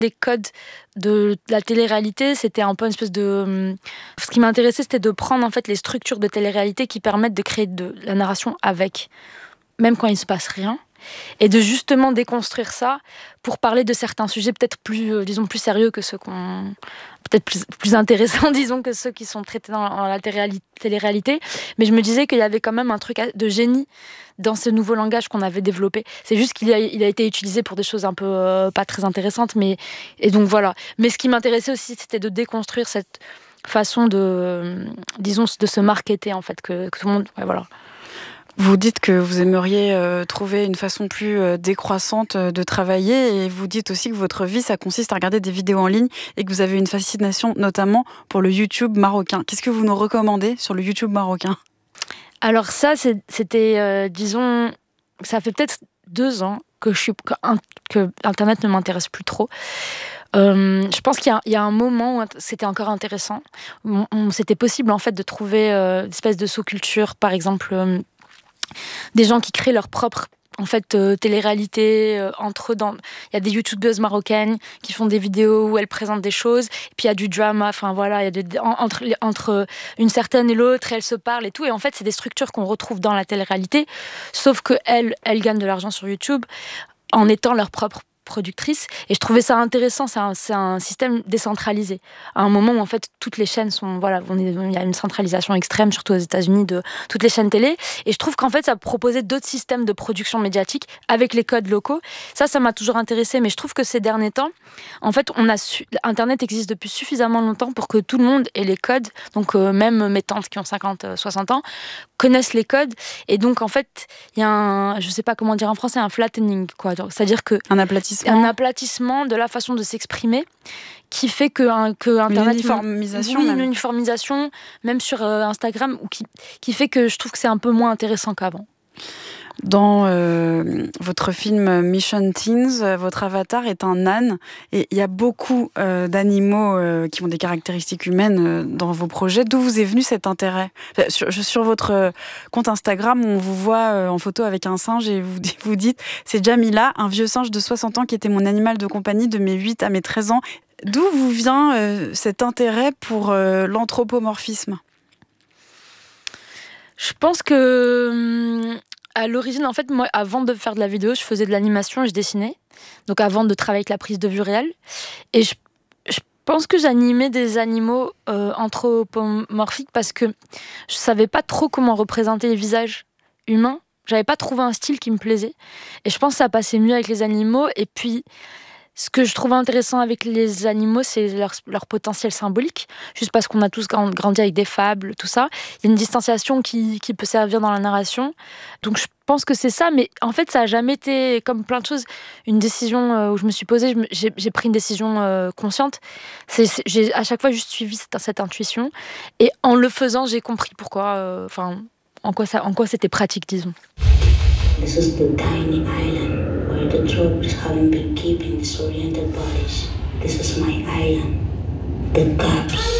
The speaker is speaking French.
des codes de la télé-réalité, c'était un peu une espèce de... Ce qui m'intéressait, c'était de prendre en fait les structures de télé-réalité qui permettent de créer de la narration avec, même quand il ne se passe rien, et de justement déconstruire ça pour parler de certains sujets peut-être plus, disons, plus sérieux que ceux qu'on... peut-être plus intéressants, disons, que ceux qui sont traités dans la télé-réalité. Mais je me disais qu'il y avait quand même un truc de génie dans ce nouveau langage qu'on avait développé. C'est juste qu'il a été utilisé pour des choses un peu pas très intéressantes. Et donc voilà. Mais ce qui m'intéressait aussi, c'était de déconstruire cette façon de, disons, de se marketer, en fait, que tout le monde... Ouais, voilà. Vous dites que vous aimeriez trouver une façon plus décroissante de travailler, et vous dites aussi que votre vie, ça consiste à regarder des vidéos en ligne et que vous avez une fascination notamment pour le YouTube marocain. Qu'est-ce que vous nous recommandez sur le YouTube marocain ? Alors ça, c'était, disons, ça fait peut-être 2 ans que Internet ne m'intéresse plus trop. Je pense qu'il y a un moment où c'était encore intéressant. C'était possible en fait de trouver une espèce de sous-culture, par exemple... des gens qui créent leur propre télé-réalité entre eux. Il y a des youtubeuses marocaines qui font des vidéos où elles présentent des choses, et puis il y a du drama, enfin voilà, il y a entre une certaine et l'autre, et elles se parlent et tout, et en fait c'est des structures qu'on retrouve dans la télé-réalité, sauf que elles gagnent de l'argent sur YouTube en étant leur propre productrice, et je trouvais ça intéressant. C'est un système décentralisé à un moment où en fait toutes les chaînes sont, voilà, il y a une centralisation extrême, surtout aux États-Unis, de toutes les chaînes télé, et je trouve qu'en fait ça proposait d'autres systèmes de production médiatique avec les codes locaux. Ça m'a toujours intéressé, mais je trouve que ces derniers temps, en fait, Internet existe depuis suffisamment longtemps pour que tout le monde ait les codes, donc même mes tantes qui ont 50-60 ans connaissent les codes, et donc en fait il y a je sais pas comment dire en français, un flattening, quoi. C'est-à-dire que un aplatissement de la façon de s'exprimer qui fait que Internet... Une uniformisation, même sur Instagram, qui fait que je trouve que c'est un peu moins intéressant qu'avant. Dans votre film Mission Teens, votre avatar est un âne, et il y a beaucoup d'animaux qui ont des caractéristiques humaines dans vos projets. D'où vous est venu cet intérêt ? Sur votre compte Instagram, on vous voit en photo avec un singe, et vous dites « C'est Jamila, un vieux singe de 60 ans qui était mon animal de compagnie de mes 8 à mes 13 ans ». D'où vous vient cet intérêt pour l'anthropomorphisme ? Je pense que... à l'origine, en fait, moi, avant de faire de la vidéo, je faisais de l'animation et je dessinais. Donc avant de travailler avec la prise de vue réelle. Et je pense que j'animais des animaux anthropomorphiques parce que je savais pas trop comment représenter les visages humains. J'avais pas trouvé un style qui me plaisait. Et je pense que ça passait mieux avec les animaux. Et puis, ce que je trouve intéressant avec les animaux, c'est leur potentiel symbolique. Juste parce qu'on a tous grandi avec des fables, tout ça. Il y a une distanciation qui peut servir dans la narration. Donc je pense que c'est ça, mais en fait, ça n'a jamais été, comme plein de choses, une décision où je me suis posée. J'ai pris une décision consciente. J'ai à chaque fois juste suivi cette intuition. Et en le faisant, j'ai compris pourquoi, en quoi c'était pratique, disons. This is the tiny island where the troops haven't been keeping disoriented bodies. This is my island, the cops.